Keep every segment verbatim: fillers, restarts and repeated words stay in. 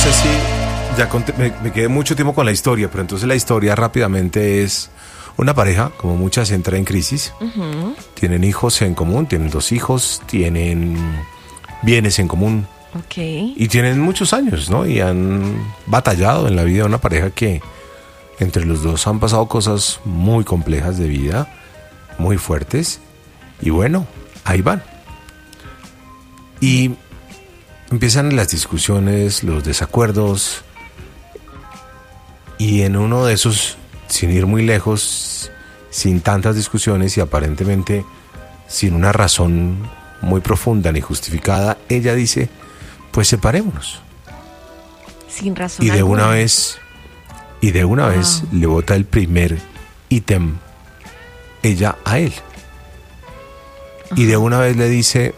sé si ya conté, me, me quedé mucho tiempo con la historia, pero entonces la historia rápidamente es una pareja, como muchas, entra en crisis. Uh-huh. Tienen hijos en común, tienen dos hijos, tienen bienes en común. Okay. Y tienen muchos años, ¿no? Y han batallado en la vida de una pareja que entre los dos han pasado cosas muy complejas de vida, muy fuertes. Y bueno, ahí van. Y empiezan las discusiones, los desacuerdos. Y en uno de esos, sin ir muy lejos, sin tantas discusiones y aparentemente sin una razón muy profunda ni justificada, ella dice, pues separémonos. Sin razón Y de alguna. una vez, y de una Ah. vez le bota el primer ítem ella a él. Ajá. Y de una vez le dice,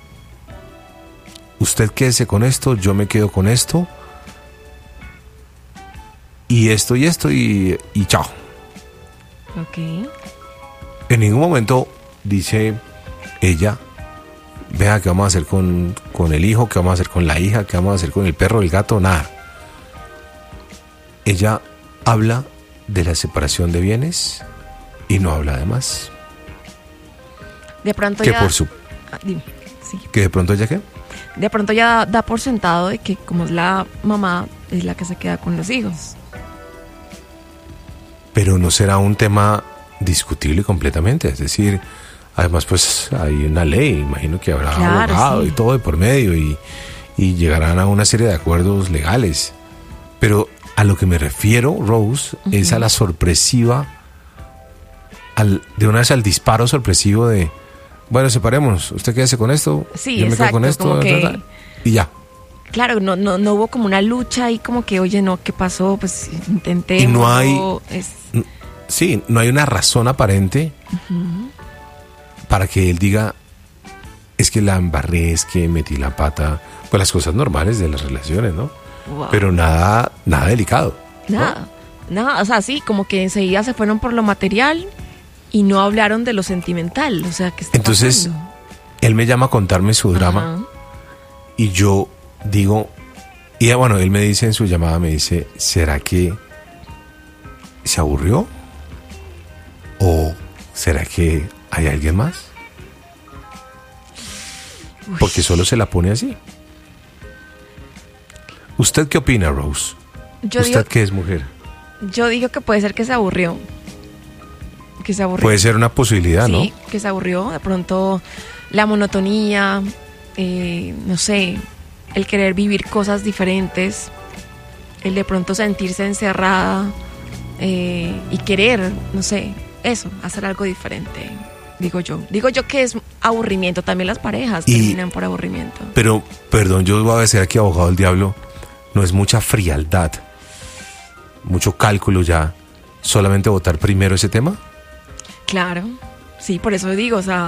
usted quédese con esto, yo me quedo con esto. Y esto y esto y, y chao. Ok. En ningún momento dice ella, vea qué vamos a hacer con, con el hijo, qué vamos a hacer con la hija, qué vamos a hacer con el perro, el gato, nada. Ella habla de la separación de bienes y no habla de más. De pronto que ya... por su Ah, dime, sí. que de pronto ella qué De pronto ya da por sentado de que como es la mamá, es la que se queda con los hijos. pero no será un tema discutible completamente, es decir, además pues hay una ley, imagino que habrá Claro, abogado sí. y todo de por medio y, y llegarán a una serie de acuerdos legales, pero a lo que me refiero, Rose, uh-huh. es a la sorpresiva, al, de una vez al disparo sorpresivo de, bueno, separémonos, usted quédese con esto, Sí, yo me exacto, quedo con esto, como que- ta, ta, y ya. Claro, no, no, no hubo como una lucha ahí como que, oye, no, ¿qué pasó? Pues intenté. Y no hay- Es... Sí, no hay una razón aparente Uh-huh. para que él diga, es que la embarré, es que metí la pata, pues las cosas normales de las relaciones, ¿no? Wow. Pero nada, nada delicado. ¿no? Nada, nada, o sea, sí, como que enseguida se fueron por lo material y no hablaron de lo sentimental, o sea, ¿qué está Entonces, pasando? él me llama a contarme su drama. Ajá. Y yo digo, y bueno, él me dice en su llamada, me dice, ¿será que se aburrió? ¿O será que hay alguien más? Uy. Porque solo se la pone así. ¿Usted qué opina, Rose? Yo ¿Usted digo, que es mujer? yo digo que puede ser que se aburrió. Que se aburrió. Puede ser una posibilidad, ¿no? Sí, que se aburrió. De pronto la monotonía, eh, no sé, el querer vivir cosas diferentes, el de pronto sentirse encerrada eh, y querer, no sé, eso, hacer algo diferente, digo yo. Digo yo que es aburrimiento. También las parejas Y- terminan por aburrimiento. Pero, perdón, yo voy a decir aquí abogado del diablo, no es mucha frialdad, mucho cálculo ya, solamente votar primero ese tema. Claro, sí, por eso digo, o sea,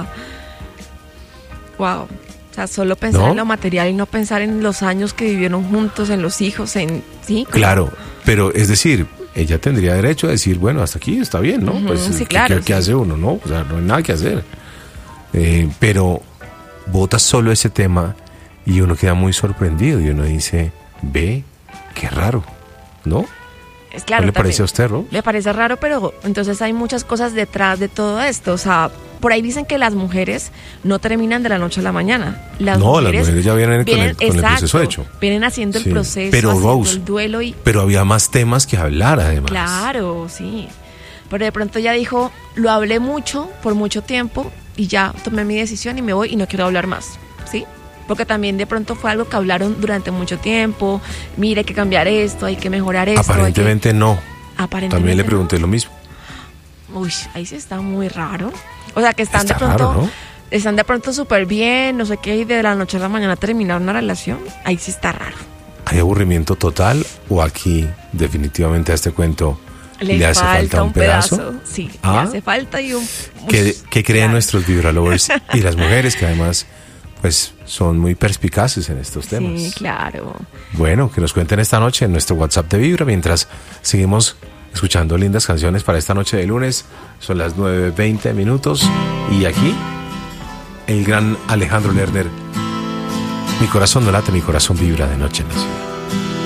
wow, o sea, solo pensar ¿No? en lo material y no pensar en los años que vivieron juntos, en los hijos, en, sí, como- Claro, pero es decir, ella tendría derecho a decir, bueno, hasta aquí está bien, ¿no? Ujú, Pues, sí, ¿qué- claro, ¿qué, qué sí. hace uno, no? O sea, no hay nada que hacer. Eh, pero vota solo ese tema y uno queda muy sorprendido y uno dice, ve, qué raro, ¿no? es claro. ¿No le también. parece a usted, Ro? Le parece raro, pero entonces hay muchas cosas detrás de todo esto. O sea, por ahí dicen que las mujeres no terminan de la noche a la mañana. Las No, las mujeres mujeres ya vienen con el- con el exacto, proceso hecho. Vienen haciendo Sí. el proceso, Pero, haciendo Rose, el duelo y... Pero había más temas que hablar, además. Claro, sí. Pero de pronto ella dijo, lo hablé mucho, por mucho tiempo, y ya tomé mi decisión y me voy y no quiero hablar más, ¿sí? Porque también de pronto fue algo que hablaron durante mucho tiempo. Mire, hay que cambiar esto, hay que mejorar esto. hay que- Aparentemente no. Aparentemente También le no. pregunté lo mismo. Uy, ahí sí está muy raro. O sea, que están Está de pronto... raro, ¿no? Están de pronto súper bien, no sé qué, y de la noche a la mañana terminar una relación. Ahí sí está raro. ¿Hay aburrimiento total o aquí definitivamente a este cuento le, hace falta un pedazo? Sí, ¿Ah? le hace falta y un... ¿Qué, Uy, qué creen claro. nuestros vibralovers y las mujeres que además pues son muy perspicaces en estos temas? Sí, claro. Bueno, que nos cuenten esta noche en nuestro WhatsApp de Vibra mientras seguimos escuchando lindas canciones para esta noche de lunes. Son las nueve veinte minutos y aquí el gran Alejandro Lerner. Mi corazón no late, mi corazón vibra de noche en la ciudad.